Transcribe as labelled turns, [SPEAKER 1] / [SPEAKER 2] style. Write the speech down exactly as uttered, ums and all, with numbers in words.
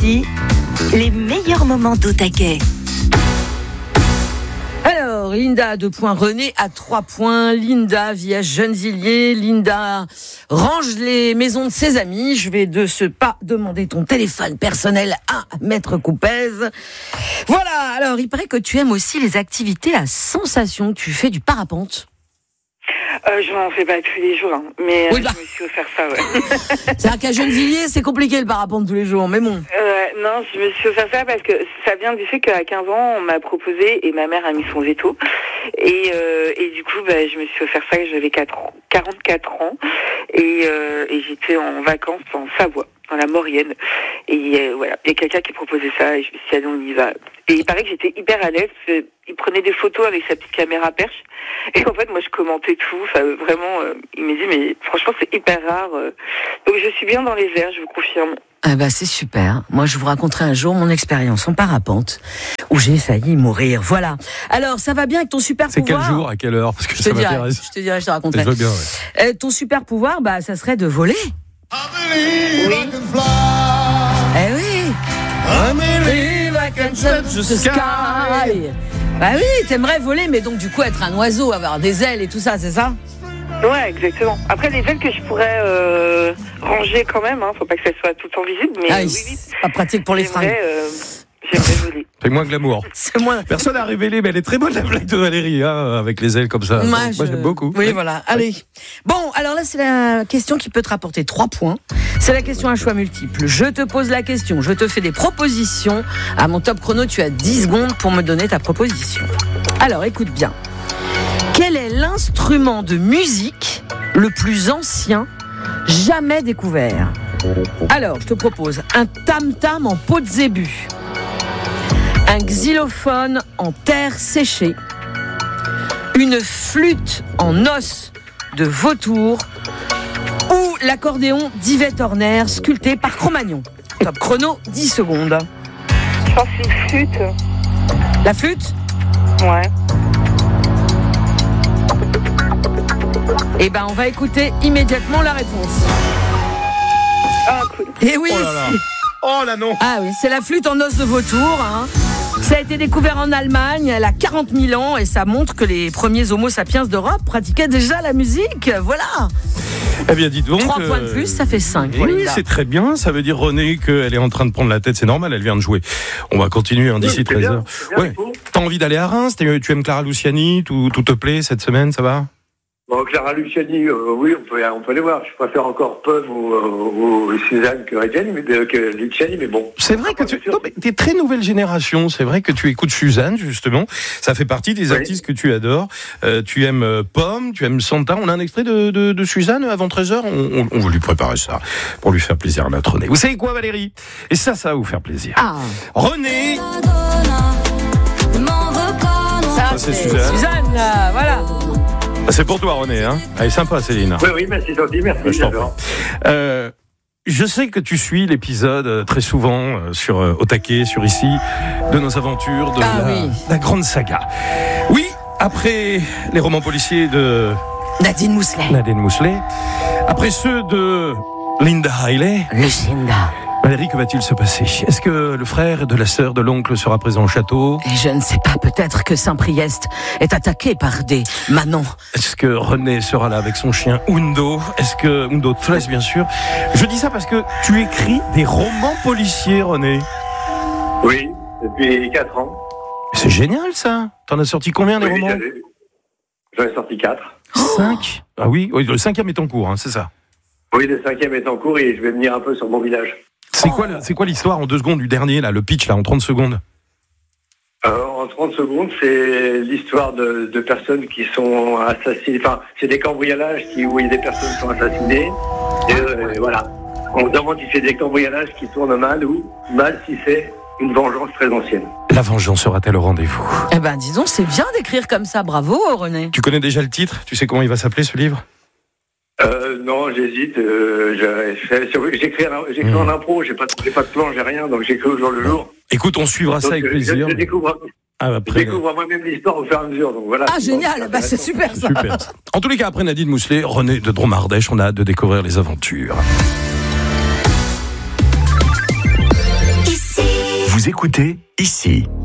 [SPEAKER 1] Voici les meilleurs moments d'Au Taquet.
[SPEAKER 2] Alors, Linda à deux points, René à trois points. Linda vit à Gennevilliers. Linda range les maisons de ses amis. Je vais de ce pas demander ton téléphone personnel à Maître Coupez. Voilà, alors il paraît que tu aimes aussi les activités à sensation. Tu fais du parapente.
[SPEAKER 3] Euh, je n'en fais pas tous les jours, hein, mais
[SPEAKER 2] oui,
[SPEAKER 3] euh,
[SPEAKER 2] bah.
[SPEAKER 3] je me suis offert ça, ouais.
[SPEAKER 2] C'est-à-dire qu'à Gennevilliers, c'est compliqué le parapente tous les jours, mais bon.
[SPEAKER 3] Euh, non, je me suis offert ça parce que ça vient du fait qu'à quinze ans, on m'a proposé et ma mère a mis son veto. Et, euh, et du coup, bah, je me suis offert ça, j'avais quarante-quatre ans et, euh, et j'étais en vacances en Savoie, dans la Maurienne. Et euh, voilà, il y a quelqu'un qui proposait ça et je me suis dit, allez, on y va. Et il paraît que j'étais hyper à l'aise. Il prenait des photos avec sa petite caméra perche. Et en fait, moi, je commentais tout. Enfin, vraiment, euh, il m'a dit, mais franchement, c'est hyper rare. Euh. Donc, je suis bien dans les airs, je vous confirme.
[SPEAKER 2] Ah bah c'est super. Moi, je vous raconterai un jour mon expérience en parapente où j'ai failli mourir. Voilà. Alors, ça va bien avec ton super
[SPEAKER 4] c'est
[SPEAKER 2] pouvoir ?
[SPEAKER 4] C'est quel jour, à quelle heure ? Parce que
[SPEAKER 2] je
[SPEAKER 4] ça
[SPEAKER 2] te dirai,
[SPEAKER 4] m'intéresse.
[SPEAKER 2] Je te dirai, je te raconterai.
[SPEAKER 4] Je veux bien, ouais.
[SPEAKER 2] euh, ton super pouvoir, bah, ça serait de voler.
[SPEAKER 3] Oui.
[SPEAKER 2] Eh oui. I believe I can touch the sky. Bah oui, t'aimerais voler, mais donc du coup être un oiseau, avoir des ailes et tout ça, c'est ça ?
[SPEAKER 3] Ouais, exactement. Après, les ailes que je pourrais euh, ranger quand même, hein, faut pas que ça soit tout le temps visible, mais
[SPEAKER 2] ah,
[SPEAKER 3] euh,
[SPEAKER 2] oui,
[SPEAKER 3] oui, oui.
[SPEAKER 2] C'est pas pratique pour les fringues.
[SPEAKER 3] Euh, j'aimerais voler.
[SPEAKER 4] C'est moins glamour.
[SPEAKER 2] C'est moins.
[SPEAKER 4] Personne n'a révélé, mais elle est très bonne la blague de Valérie, hein, avec les ailes comme ça.
[SPEAKER 2] Moi,
[SPEAKER 4] Donc,
[SPEAKER 2] je...
[SPEAKER 4] moi j'aime beaucoup.
[SPEAKER 2] Oui, ouais. Voilà. Allez. Bon, alors là, c'est la question qui peut te rapporter trois points. C'est la question à choix multiples. Je te pose la question, je te fais des propositions. À mon top chrono, tu as dix secondes pour me donner ta proposition. Alors, écoute bien. Quel est l'instrument de musique le plus ancien jamais découvert ? Alors, je te propose un tam-tam en peau de zébu, un xylophone en terre séchée, une flûte en os de vautour ou l'accordéon d'Yvette Horner sculpté par Cro-Magnon. Top chrono, dix secondes.
[SPEAKER 3] Je pense une flûte.
[SPEAKER 2] La flûte ?
[SPEAKER 3] Ouais.
[SPEAKER 2] Eh ben, on va écouter immédiatement la réponse.
[SPEAKER 3] Ah, cool.
[SPEAKER 2] Et oui.
[SPEAKER 4] Oh là là. Oh là non.
[SPEAKER 2] Ah oui, c'est la flûte en os de vautour. Hein. Ça a été découvert en Allemagne, elle a quarante mille ans et ça montre que les premiers homo sapiens d'Europe pratiquaient déjà la musique. Voilà.
[SPEAKER 4] Eh bien, dites donc.
[SPEAKER 2] Trois points de plus, ça fait cinq.
[SPEAKER 4] Oui, oui, c'est très bien. Ça veut dire, René, qu'elle est en train de prendre la tête. C'est normal, elle vient de jouer. On va continuer hein, d'ici oui, treize heures. Ouais. T'as envie d'aller à Reims ? Tu aimes Clara Luciani ? Tout, tout te plaît cette semaine, ça va ?
[SPEAKER 5] Bon, Clara Luciani, euh, oui, on peut, on peut aller voir. Je préfère encore Pomme ou, ou, ou Suzanne que Luciani, mais, que Luciani, mais bon.
[SPEAKER 4] C'est vrai que tu non, mais t'es très nouvelle génération. C'est vrai que tu écoutes Suzanne, justement. Ça fait partie des oui. artistes que tu adores. Euh, tu aimes euh, Pomme, tu aimes Santa. On a un extrait de, de, de Suzanne avant treize heures. On, on, on veut lui préparer ça pour lui faire plaisir à notre René. Vous savez quoi, Valérie ? Et ça, ça va vous faire plaisir.
[SPEAKER 2] Ah.
[SPEAKER 4] René.
[SPEAKER 2] Ça,
[SPEAKER 4] ça c'est,
[SPEAKER 2] c'est
[SPEAKER 4] Suzanne.
[SPEAKER 2] Suzanne, là, voilà.
[SPEAKER 4] C'est pour toi, René. Hein. Elle est sympa, Céline.
[SPEAKER 5] Oui, oui, merci, gentil, merci.
[SPEAKER 4] Je, euh, je sais que tu suis l'épisode euh, très souvent euh, sur euh, Au Taquet, sur ici, de nos aventures, de
[SPEAKER 2] ah,
[SPEAKER 4] la,
[SPEAKER 2] oui.
[SPEAKER 4] la grande saga. Oui, après les romans policiers de
[SPEAKER 2] Nadine Mousselet,
[SPEAKER 4] Nadine Mousselet, après ceux de Linda Hailey,
[SPEAKER 2] Lucinda.
[SPEAKER 4] Valérie, que va-t-il se passer ? Est-ce que le frère de la sœur de l'oncle sera présent au château ?
[SPEAKER 2] Et je ne sais pas, peut-être que Saint-Priest est attaqué par des manants.
[SPEAKER 4] Est-ce que René sera là avec son chien Undo ? Est-ce que Undo Tres, bien sûr ? Je dis ça parce que tu écris des romans policiers, René.
[SPEAKER 5] Oui, depuis quatre ans.
[SPEAKER 4] C'est génial, ça. T'en as sorti combien, des
[SPEAKER 5] oui,
[SPEAKER 4] romans ?
[SPEAKER 5] J'en ai sorti quatre.
[SPEAKER 4] Cinq ? Ah oui, oui, le cinquième est en cours, hein, c'est ça.
[SPEAKER 5] Oui, le cinquième est en cours et je vais venir un peu sur mon village.
[SPEAKER 4] C'est quoi, c'est quoi l'histoire en deux secondes du dernier, là, le pitch, là, en trente secondes ?
[SPEAKER 5] Alors, en trente secondes, c'est l'histoire de, de personnes qui sont assassinées. Enfin, c'est des cambriolages qui, où des personnes sont assassinées. Et, euh, et voilà. On se demande si c'est des cambriolages qui tournent mal ou mal si c'est une vengeance très ancienne.
[SPEAKER 4] La vengeance sera-t-elle au rendez-vous ?
[SPEAKER 2] Eh ben, disons, c'est bien d'écrire comme ça. Bravo, René.
[SPEAKER 4] Tu connais déjà le titre ? Tu sais comment il va s'appeler, ce livre ?
[SPEAKER 5] Euh, non, j'hésite. Euh, j'écris j'écris mmh. en impro, j'ai pas, j'ai pas de plan, j'ai rien, donc j'écris au jour le jour.
[SPEAKER 4] Écoute, on suivra donc, ça avec plaisir.
[SPEAKER 5] Je, je découvre,
[SPEAKER 4] ah, après,
[SPEAKER 5] je découvre moi-même l'histoire au fur et à mesure. Donc voilà.
[SPEAKER 2] Ah, génial, bah, c'est super ça.
[SPEAKER 4] Super. En tous les cas, après Nadine Mousselet, René de Dromardèche, on a hâte de découvrir les aventures. Ici.
[SPEAKER 6] écoutez ici.